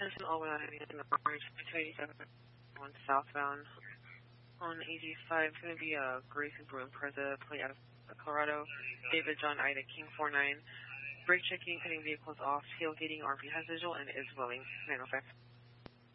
Attention all in orange 287 one southbound on 85. It's going to be a gray Subaru Impreza plate out of Colorado. David John Ida King 49. Brake checking, cutting vehicles off, tailgating, RP has visual, and is willing. 905.